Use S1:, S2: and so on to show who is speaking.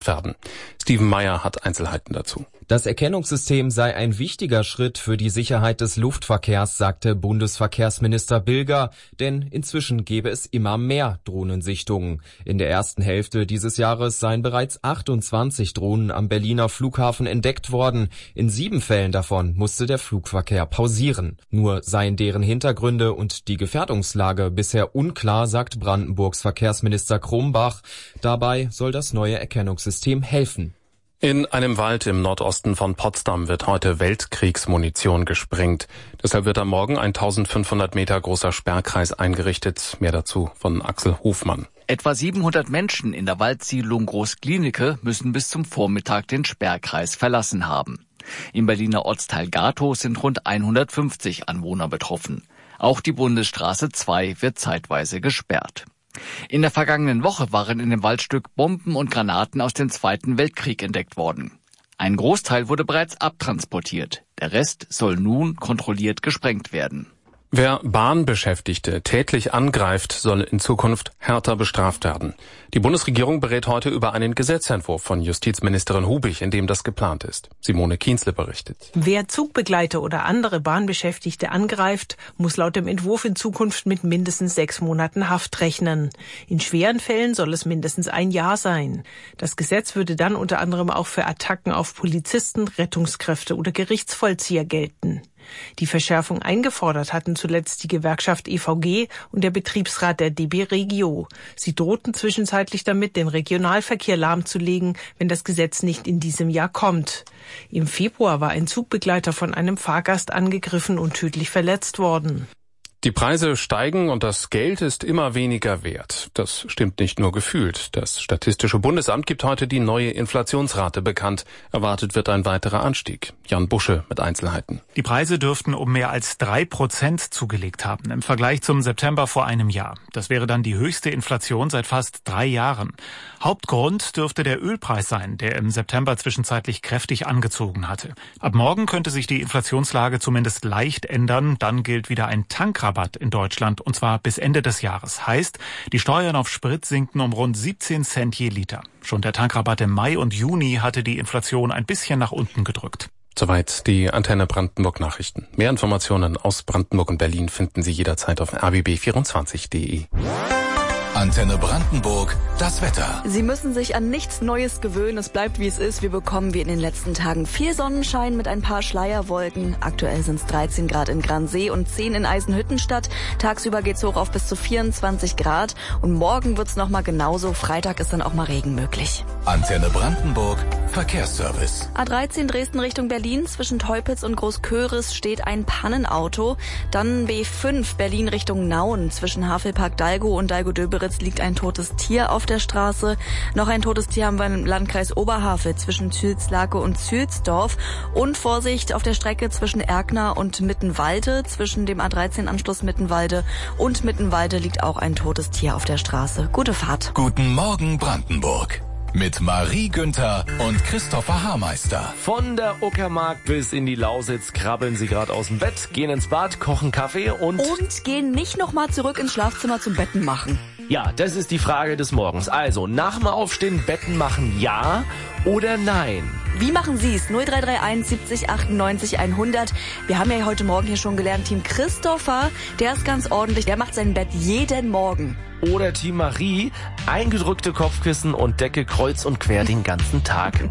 S1: werden. Steven Meyer hat Einzelheiten dazu.
S2: Das Erkennungssystem sei ein wichtiger Schritt für die Sicherheit des Luftverkehrs, sagte Bundesverkehrsminister Bilger, denn inzwischen gebe es immer mehr Drohnensichtungen. In der ersten Hälfte dieses Jahres seien bereits 28 Drohnen am Berliner Flughafen entdeckt worden. In 7 Fällen davon musste der Flugverkehr pausieren. Nur seien deren Hintergründe und die Gefährdungslage bisher unklar, sagt Brandenburgs Verkehrsminister Krumbach. Dabei soll das neue Erkennungssystem helfen.
S1: In einem Wald im Nordosten von Potsdam wird heute Weltkriegsmunition gesprengt. Deshalb wird am Morgen ein 1500 Meter großer Sperrkreis eingerichtet. Mehr dazu von Axel Hofmann.
S3: Etwa 700 Menschen in der Waldsiedlung Groß-Glienicke müssen bis zum Vormittag den Sperrkreis verlassen haben. Im Berliner Ortsteil Gatow sind rund 150 Anwohner betroffen. Auch die Bundesstraße 2 wird zeitweise gesperrt. In der vergangenen Woche waren in dem Waldstück Bomben und Granaten aus dem Zweiten Weltkrieg entdeckt worden. Ein Großteil wurde bereits abtransportiert. Der Rest soll nun kontrolliert gesprengt werden.
S1: Wer Bahnbeschäftigte tätlich angreift, soll in Zukunft härter bestraft werden. Die Bundesregierung berät heute über einen Gesetzentwurf von Justizministerin Hubig, in dem das geplant ist. Simone Kienzle berichtet.
S4: Wer Zugbegleiter oder andere Bahnbeschäftigte angreift, muss laut dem Entwurf in Zukunft mit mindestens 6 Monaten Haft rechnen. In schweren Fällen soll es mindestens 1 Jahr sein. Das Gesetz würde dann unter anderem auch für Attacken auf Polizisten, Rettungskräfte oder Gerichtsvollzieher gelten. Die Verschärfung eingefordert hatten zuletzt die Gewerkschaft EVG und der Betriebsrat der DB Regio. Sie drohten zwischenzeitlich damit, den Regionalverkehr lahmzulegen, wenn das Gesetz nicht in diesem Jahr kommt. Im Februar war ein Zugbegleiter von einem Fahrgast angegriffen und tödlich verletzt worden.
S1: Die Preise steigen und das Geld ist immer weniger wert. Das stimmt nicht nur gefühlt. Das Statistische Bundesamt gibt heute die neue Inflationsrate bekannt. Erwartet wird ein weiterer Anstieg. Jan Busche mit Einzelheiten.
S5: Die Preise dürften um mehr als 3% zugelegt haben im Vergleich zum September vor einem Jahr. Das wäre dann die höchste Inflation seit fast 3 Jahren. Hauptgrund dürfte der Ölpreis sein, der im September zwischenzeitlich kräftig angezogen hatte. Ab morgen könnte sich die Inflationslage zumindest leicht ändern. Dann gilt wieder ein Tankrabatt in Deutschland, und zwar bis Ende des Jahres. Heißt, die Steuern auf Sprit sinken um rund 17 Cent je Liter. Schon der Tankrabatt im Mai und Juni hatte die Inflation ein bisschen nach unten gedrückt.
S1: Soweit die Antenne Brandenburg Nachrichten. Mehr Informationen aus Brandenburg und Berlin finden Sie jederzeit auf rbb24.de.
S6: Antenne Brandenburg, das Wetter.
S7: Sie müssen sich an nichts Neues gewöhnen. Es bleibt, wie es ist. Wir bekommen wie in den letzten Tagen viel Sonnenschein mit ein paar Schleierwolken. Aktuell sind es 13 Grad in Gransee und 10 in Eisenhüttenstadt. Tagsüber geht's hoch auf bis zu 24 Grad. Und morgen wird's nochmal genauso. Freitag ist dann auch mal Regen möglich.
S6: Antenne Brandenburg, Verkehrsservice.
S7: A13 Dresden Richtung Berlin. Zwischen Teupitz und Großköris steht ein Pannenauto. Dann B5 Berlin Richtung Nauen. Zwischen Havelpark Dalgo und Dalgo-Döberitz liegt ein totes Tier auf der Straße. Noch ein totes Tier haben wir im Landkreis Oberhavel zwischen Zülzlake und Zülsdorf. Und Vorsicht auf der Strecke zwischen Erkner und Mittenwalde. Zwischen dem A13-Anschluss Mittenwalde und Mittenwalde liegt auch ein totes Tier auf der Straße. Gute Fahrt.
S6: Guten Morgen Brandenburg. Mit Marie Günther und Christopher Haarmeister.
S8: Von der Uckermark bis in die Lausitz krabbeln sie gerade aus dem Bett, gehen ins Bad, kochen Kaffee und
S7: gehen nicht nochmal zurück ins Schlafzimmer zum Betten machen.
S8: Ja, das ist die Frage des Morgens. Also, nach dem Aufstehen Betten machen, ja oder nein?
S7: Wie machen Sie es? 0331 70 98 100. Wir haben ja heute Morgen hier schon gelernt, Team Christopher, der ist ganz ordentlich. Der macht sein Bett jeden Morgen.
S8: Oder Team Marie, eingedrückte Kopfkissen und Decke kreuz und quer den ganzen Tag.